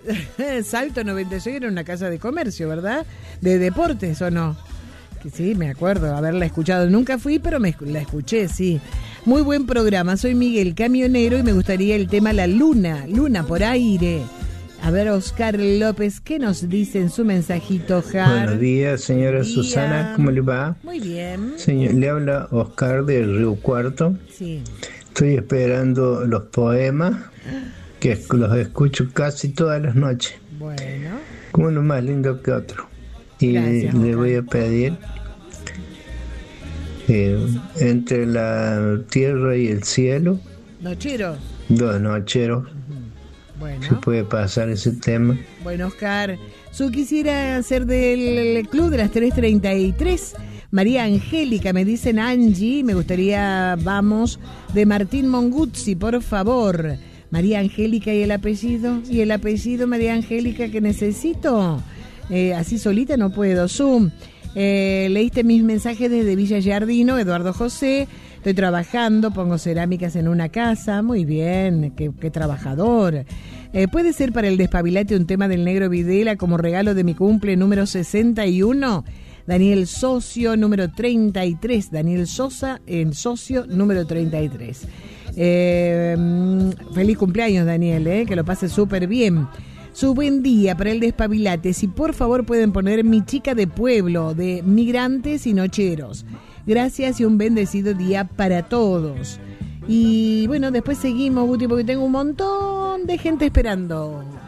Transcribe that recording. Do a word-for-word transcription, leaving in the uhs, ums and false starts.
Salto noventa y seis era una casa de comercio, ¿verdad? De deportes, ¿o no? Que sí, me acuerdo haberla escuchado. Nunca fui, pero me, la escuché, sí. Muy buen programa. Soy Miguel, camionero, y me gustaría el tema La Luna, Luna por aire. A ver, Oscar López, ¿qué nos dice en su mensajito, Jar? Buenos días, señora Buen día. Susana, ¿cómo le va? Muy bien. Señor, le habla Oscar de Río Cuarto. Sí. Estoy esperando los poemas, que los escucho casi todas las noches. Bueno. Uno más lindo que otro. Y Gracias, le Oscar. voy a pedir eh, entre la tierra y el cielo, Nochero. dos nocheros. Bueno. Se puede pasar ese tema. Bueno, Oscar, yo quisiera ser del club de las tres treinta y tres. María Angélica, me dicen Angie, me gustaría, vamos, de Martín Monguzzi, por favor. María Angélica, ¿y el apellido? ¿Y el apellido, María Angélica, que necesito? Eh, así solita no puedo. Zoom, eh, leíste mis mensajes desde Villa Giardino, Eduardo José. Estoy trabajando, pongo cerámicas en una casa. Muy bien, qué, qué trabajador. Eh, ¿Puede ser para el despabilate un tema del Negro Videla como regalo de mi cumple número sesenta y uno? Daniel Socio, número treinta y tres. Daniel Sosa, en Socio, número treinta y tres. Eh, feliz cumpleaños, Daniel, eh, que lo pase súper bien. Su buen día para el despabilate. Si por favor pueden poner Mi Chica de Pueblo, de Migrantes y Nocheros. Gracias y un bendecido día para todos. Y bueno, después seguimos, Guti, porque tengo un montón de gente esperando.